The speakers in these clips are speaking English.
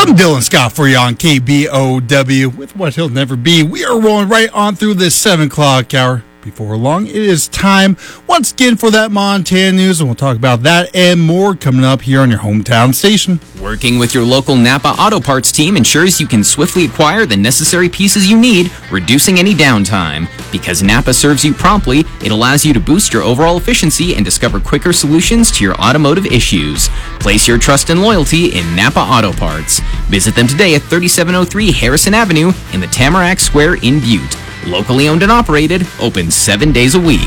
I'm Dylan Scott for you on KBOW with what he'll never be. We are rolling right on through this 7 o'clock hour. Before long, it is time once again for that Montana news, and we'll talk about that and more coming up here on your hometown station. Working with your local Napa Auto Parts team ensures you can swiftly acquire the necessary pieces you need, reducing any downtime. Because Napa serves you promptly, it allows you to boost your overall efficiency and discover quicker solutions to your automotive issues. Place your trust and loyalty in Napa Auto Parts. Visit them today at 3703 Harrison Avenue in the Tamarack Square in Butte. Locally owned and operated, open 7 days a week.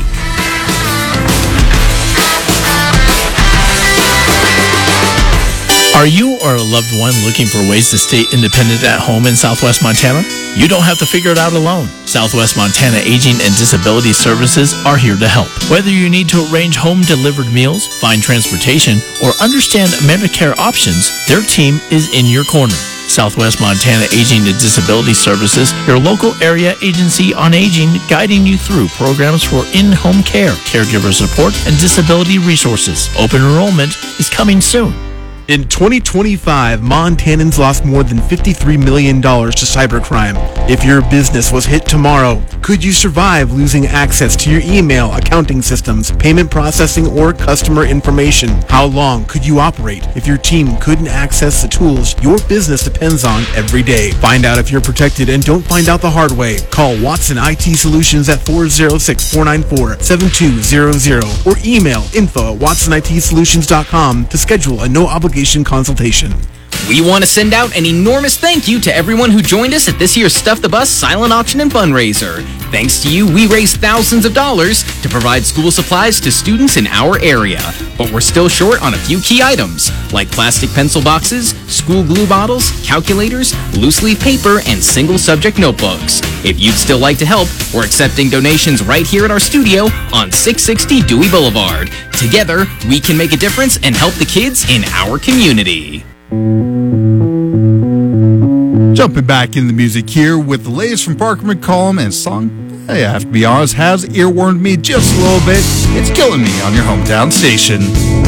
Are you or a loved one looking for ways to stay independent at home in Southwest Montana? You don't have to figure it out alone. Southwest Montana Aging and Disability Services are here to help. Whether you need to arrange home-delivered meals, find transportation, or understand Medicare options, their team is in your corner. Southwest Montana Aging and Disability Services, your local area agency on aging, guiding you through programs for in-home care, caregiver support, and disability resources. Open enrollment is coming soon. In 2025, Montanans lost more than $53 million to cybercrime. If your business was hit tomorrow, could you survive losing access to your email, accounting systems, payment processing, or customer information? How long could you operate if your team couldn't access the tools your business depends on every day? Find out if you're protected and don't find out the hard way. Call Watson IT Solutions at 406-494-7200 or email info@watsonitsolutions.com to schedule a no-obligation consultation. We want to send out an enormous thank you to everyone who joined us at this year's Stuff the Bus silent auction and fundraiser. Thanks to you, we raised thousands of dollars to provide school supplies to students in our area. But we're still short on a few key items, like plastic pencil boxes, school glue bottles, calculators, loose leaf paper, and single subject notebooks. If you'd still like to help, we're accepting donations right here at our studio on 660 Dewey Boulevard. Together, we can make a difference and help the kids in our community. Jumping back in the music here with the latest from Parker McCollum and song, I have to be honest, has earwormed me just a little bit. It's Killing Me on your hometown station.